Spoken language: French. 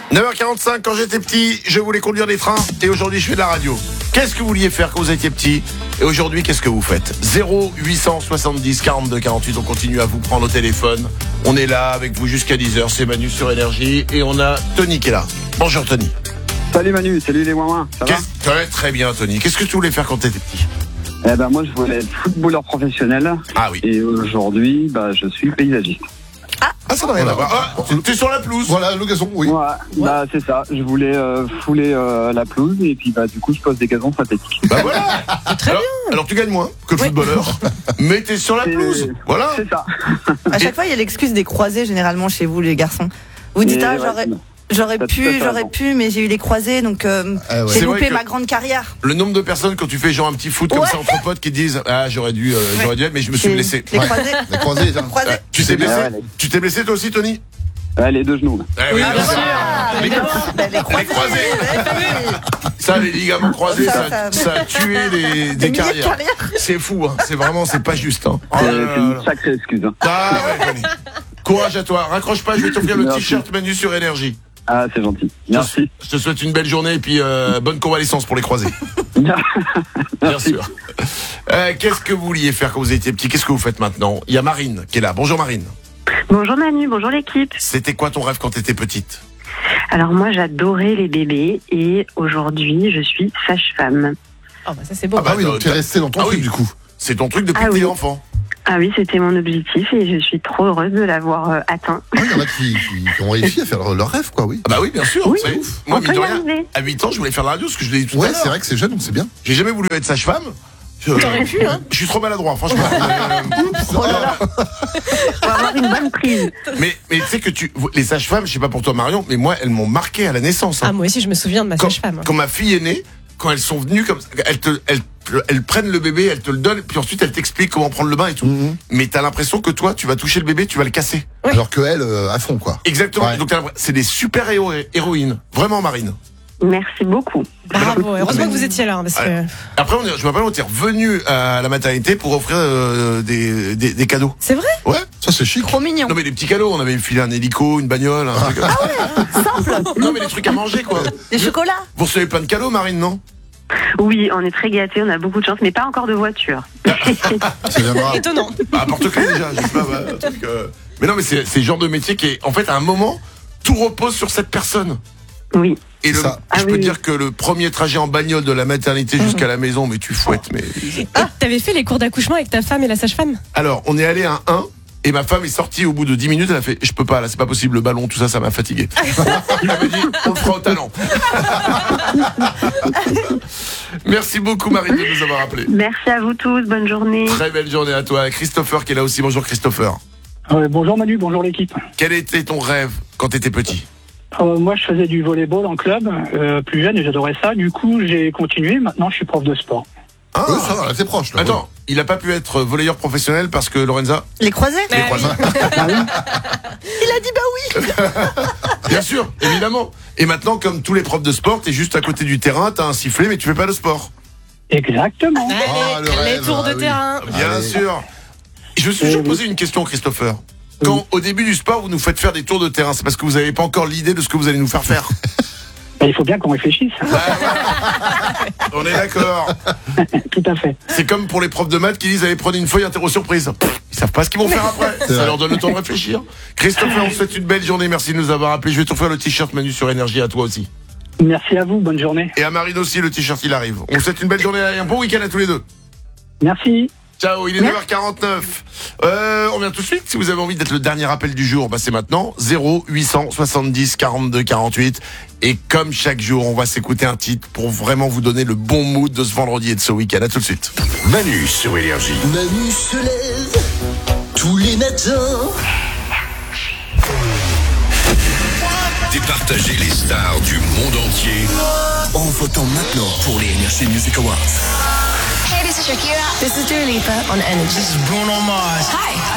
9h45, quand j'étais petit, je voulais conduire des trains et aujourd'hui je fais de la radio. Qu'est-ce que vous vouliez faire quand vous étiez petit et aujourd'hui qu'est-ce que vous faites? 0870 42 48, on continue à vous prendre au téléphone. On est là avec vous jusqu'à 10h, c'est Manu sur Énergie et on a Tony qui est là. Bonjour Tony. Salut Manu, salut les Wouin, ça va? Ouais, très bien Tony. Qu'est-ce que tu voulais faire quand t'étais petit? Eh ben moi je voulais être footballeur professionnel. Ah oui. Et aujourd'hui je suis paysagiste. Ah, ça n'a rien à voir. Ah, t'es sur la pelouse. Voilà, l'occasion, oui. Ouais. C'est ça, je voulais fouler la pelouse et puis du coup je pose des gazons synthétiques. Bah voilà. Très bien. Alors tu gagnes moins que le footballeur, mais t'es sur la pelouse. Voilà. C'est ça. À chaque fois, il y a l'excuse des croisés généralement chez vous, les garçons. Vous dites j'aurais pu, mais j'ai eu les croisés, donc j'ai loupé ma grande carrière. Le nombre de personnes quand tu fais genre un petit foot comme ça entre potes qui disent j'aurais dû être, mais je me suis blessé. Les croisés. Les croisés, Tu t'es blessé? Tu t'es blessé toi aussi Tony? Les deux genoux. Oui, bien sûr. Les croisés. Ça, les ligaments croisés, ça a tué des carrières. C'est fou, hein. C'est pas juste. Hein. C'est une sacrée excuse. Ah ouais, Tony. Courage à toi. Raccroche pas, je vais t'offrir le t-shirt Manu sur Énergie. Ah, c'est gentil. Merci. Je te souhaite une belle journée et puis bonne convalescence pour les croisés. Bien sûr. Qu'est-ce que vous vouliez faire quand vous étiez petit? Qu'est-ce que vous faites maintenant? Il y a Marine qui est là. Bonjour Marine. Bonjour Manu, bonjour l'équipe. C'était quoi ton rêve quand t'étais petite? Alors moi j'adorais les bébés et aujourd'hui je suis sage-femme. Oh bah ça c'est beau. Ah bah oui, donc tu es resté dans ton truc du coup. C'est ton truc depuis que t'es enfant. Ah oui, c'était mon objectif et je suis trop heureuse de l'avoir atteint. Il y en a qui ont réussi à faire leur rêve, quoi, oui. Ah bah oui, bien sûr. Oui, c'est ouf. Moi, mine de rien, à 8 ans, je voulais faire la radio, ce que je l'ai dit tout à l'heure. Ouais, c'est vrai que c'est jeune, donc c'est bien. J'ai jamais voulu être sage-femme. T'aurais pu, hein. Je suis trop maladroit, franchement. Oh là là. Faut avoir une bonne prise. Mais tu sais que les sages-femmes, je sais pas pour toi Marion, mais moi, elles m'ont marqué à la naissance. Hein. Ah, moi aussi, je me souviens de ma sage-femme. Quand ma fille est née, quand elles sont venues comme ça, elles prennent le bébé, elles te le donnent, puis ensuite elles t'expliquent comment prendre le bain et tout. Mm-hmm. Mais t'as l'impression que toi, tu vas toucher le bébé, tu vas le casser. Oui. Alors que elle, à fond, quoi. Exactement. Ouais. Donc c'est des super héroïnes. Vraiment, Marine. Merci beaucoup. Bravo. Heureusement que vous étiez là. Parce que... Après, je me rappelle, on était revenu à la maternité pour offrir des cadeaux. C'est vrai? Ouais. Ça, c'est chic. Trop mignon. Non, mais des petits cadeaux. On avait filé un hélico, une bagnole. Un truc. Ah ouais, simple. Non, mais des trucs à manger, quoi. Des chocolats. Vous recevez plein de cadeaux, Marine, non? Oui, on est très gâtés, on a beaucoup de chance, mais pas encore de voiture. C'est étonnant. Bah, porte-clés déjà, je sais pas. Un truc, Mais non, mais c'est le genre de métier qui est, en fait, à un moment, tout repose sur cette personne. Oui. Et je peux dire que le premier trajet en bagnole de la maternité jusqu'à la maison, mais tu fouettes, mais... T'avais fait les cours d'accouchement avec ta femme et la sage-femme? Alors, on est allé à 1, et ma femme est sortie au bout de 10 minutes, elle a fait, je peux pas, là, c'est pas possible, le ballon, tout ça, ça m'a fatigué. Il m'avait dit, on le fera au talent. Merci beaucoup, Marine, de nous avoir appelés. Merci à vous tous, bonne journée. Très belle journée à toi. Christopher qui est là aussi. Bonjour, Christopher. Bonjour Manu, bonjour l'équipe. Quel était ton rêve quand t'étais petit? Moi, je faisais du volleyball en club, plus jeune, et j'adorais ça. Du coup, j'ai continué. Maintenant, je suis prof de sport. Ah, oui, ça va, c'est proche. Là, attends, il a pas pu être volleyeur professionnel parce que Lorenza... Les croisés? Les croisés. Il a dit bah oui. Bien sûr, évidemment. Et maintenant, comme tous les profs de sport, t'es juste à côté du terrain, t'as un sifflet, mais tu fais pas de sport. Exactement. Les tours de terrain. Bien sûr. Je me suis toujours posé une question, Christopher. Quand, au début du sport, vous nous faites faire des tours de terrain, c'est parce que vous n'avez pas encore l'idée de ce que vous allez nous faire faire. Il faut bien qu'on réfléchisse. On est d'accord. Tout à fait. C'est comme pour les profs de maths qui disent allez prenez une feuille interro surprise. Ils savent pas ce qu'ils vont faire après. Ça leur donne le temps de réfléchir. Christopher, on te souhaite une belle journée. Merci de nous avoir appelés. Je vais t'offrir le t-shirt Manu sur Énergie à toi aussi. Merci à vous. Bonne journée. Et à Marine aussi, le t-shirt il arrive. On vous souhaite une belle journée et un bon week-end à tous les deux. Merci. Ciao, il est 9h49. On vient tout de suite. Si vous avez envie d'être le dernier appel du jour, c'est maintenant. 0870 42 48. Et comme chaque jour, on va s'écouter un titre pour vraiment vous donner le bon mood de ce vendredi et de ce week-end. À tout de suite. Manu sur Énergie. Manu se lève tous les matins. Départager les stars du monde entier En votant maintenant pour les Energy Music Awards. Hey, this is Shakira. This is Dua Lipa on Energy. This is Bruno Mars. Hi,